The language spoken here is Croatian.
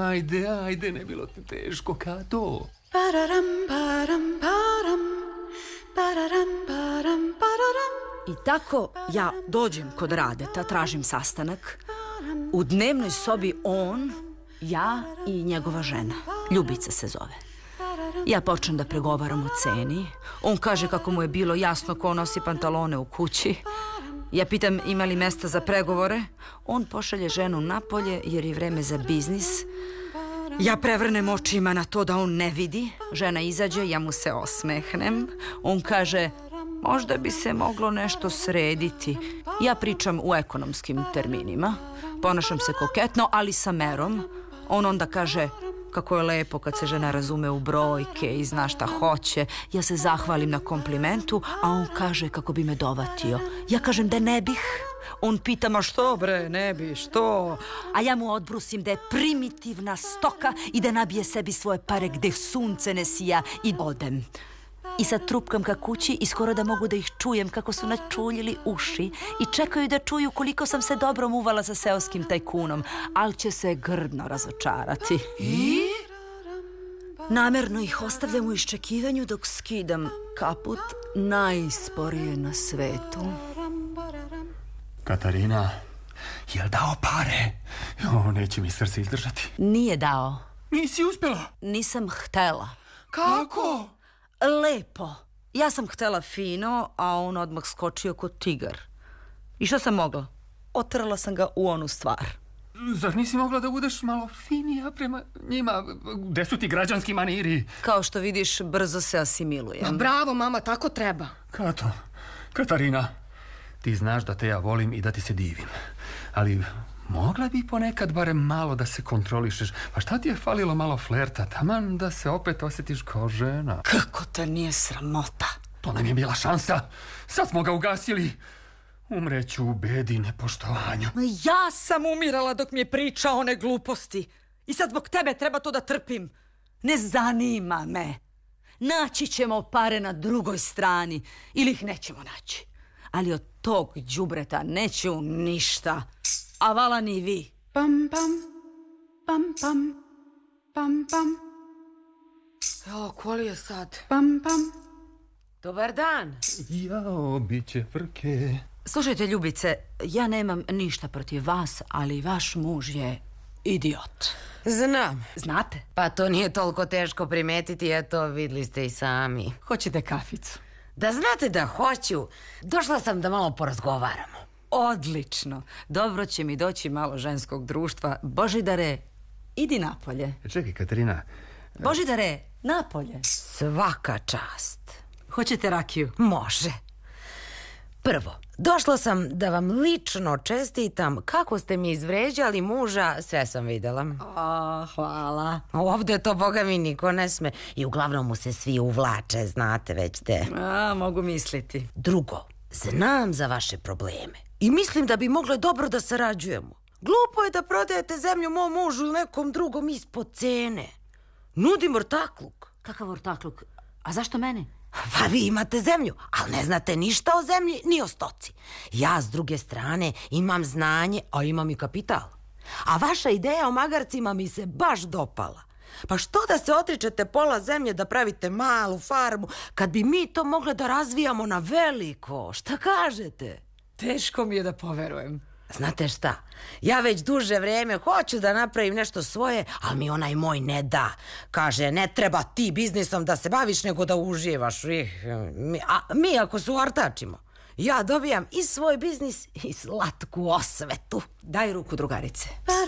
ajde, ne bilo ti teško, Kato. I tako ja dođem kod Radeta, tražim sastanak. U dnevnoj sobi on, ja i njegova žena. Ljubica se zove. Ja počnem da pregovaram o ceni. On kaže kako mu je bilo jasno ko nosi pantalone u kući. Ja pitam ima li mesta za pregovore. On pošalje ženu napolje jer je vreme za biznis. Ja prevrnem očima na to da on ne vidi. Žena izađe, ja mu se osmehnem. On kaže, možda bi se moglo nešto srediti. Ja pričam u ekonomskim terminima. Ponašam se koketno, ali sa merom. On onda kaže kako je lepo kad se žena razume u brojke i zna šta hoće. Ja se zahvalim na komplimentu, a on kaže kako bi me dovatio. Ja kažem da ne bih. On pita, ma što bre, ne bi, što? A ja mu odbrusim da je primitivna stoka i da nabije sebi svoje pare gde sunce ne sija i odem. I sad trupkam ka kući i skoro da mogu da ih čujem kako su načuljili uši i čekaju da čuju koliko sam se dobro muvala sa seoskim tajkunom, ali će se grdno razočarati. I? Namerno ih ostavljam u iščekivanju dok skidam kaput najsporije na svetu. Katarina, jel dao pare? Neće mi srce izdržati. Nije dao. Nisi uspjela? Nisam htela. Kako? Lepo. Ja sam htela fino, a on odmah skočio kod tigar. I šta sam mogla? Otrala sam ga u onu stvar. Zar nisi mogla da budeš malo finija prema njima? Gde su ti građanski maniri? Kao što vidiš, brzo se asimilujem. Bravo, mama, tako treba. Kato, Katarina, ti znaš da te ja volim i da ti se divim. Ali mogla bi ponekad barem malo da se kontrolišeš. Pa šta ti je falilo malo flerta? Taman da se opet osjetiš kao žena. Kako te nije sramota? To nam je bila šansa. Sad smo ga ugasili. Umreću u bedi i nepoštovanju. Ja sam umirala dok mi je pričao one gluposti. I sad zbog tebe treba to da trpim. Ne zanima me. Naći ćemo pare na drugoj strani. Ili ih nećemo naći. Ali od tog đubreta neću ništa. A vala ni vi. Pam, pam, pam, pam, pam, pam. Jo, koli je sad? Pam, pam. Dobar dan. Jao, bit će frke. Slušajte, Ljubice, ja nemam ništa protiv vas, ali vaš muž je idiot. Znam. Znate? Pa to nije toliko teško primetiti, eto, vidjeli ste i sami. Hoćete kaficu? Da znate da hoću, došla sam da malo porazgovaramo. Odlično. Dobro će mi doći malo ženskog društva. Božidare, idi napolje. Čekaj, Katarina. Božidare, napolje. Svaka čast. Hoćete rakiju? Može. Prvo, došla sam da vam lično čestitam kako ste mi izvređali muža, sve sam videla. Hvala. Ovdje to, boga mi, niko ne sme. I uglavnom mu se svi uvlače, znate već te. Mogu misliti. Drugo, znam za vaše probleme i mislim da bi mogle dobro da sarađujemo. Glupo je da prodajete zemlju mom mužu ili nekom drugom ispod cene. Nudim ortakluk. Kakav ortakluk? A zašto meni? Pa vi imate zemlju, ali ne znate ništa o zemlji ni o stoci. Ja s druge strane imam znanje, a imam i kapital. A vaša ideja o magarcima mi se baš dopala. Pa što da se otričete pola zemlje da pravite malu farmu, kad bi mi to mogli da razvijamo na veliko? Šta kažete? Teško mi je da poverujem. Znate šta, ja već duže vrijeme hoću da napravim nešto svoje, ali mi onaj moj ne da. Kaže, ne treba ti biznisom da se baviš, nego da uživaš. A mi ako se uortačimo, ja dobijam i svoj biznis i slatku osvetu. Daj ruku, drugarice.